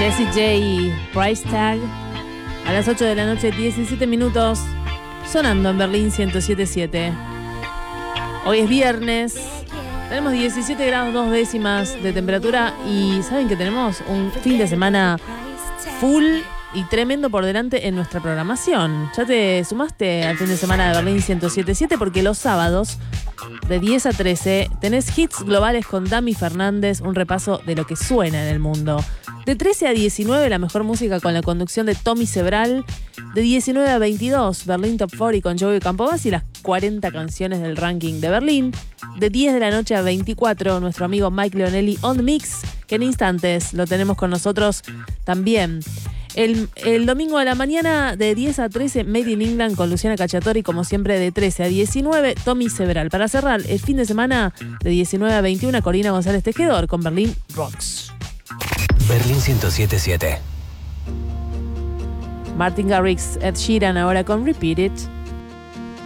Jessie J, Price Tag, a las 8 de la noche, 17 minutos, sonando en Berlín 107.7. Hoy es viernes, tenemos 17 grados 2 décimas de temperatura y saben que tenemos un fin de semana full y tremendo por delante en nuestra programación. ¿Ya te sumaste al fin de semana de Berlín 107.7? Porque los sábados de 10 a 13 tenés hits globales con Dami Fernández, un repaso de lo que suena en el mundo. De 13 a 19 la mejor música con la conducción de Tommy Sebral. De 19 a 22 Berlín Top 40 con Joey Campobas y las 40 canciones del ranking de Berlín. De 10 de la noche a 24 nuestro amigo Mike Leonelli on the mix, que en instantes lo tenemos con nosotros también. El domingo a la mañana de 10 a 13 Made in England con Luciana Cacciatori, como siempre de 13 a 19 Tommy Sebral. Para cerrar el fin de semana de 19 a 21 Corina González Tejedor con Berlín Rocks. Berlín 107.7. Martin Garrix, Ed Sheeran ahora con Repeat It.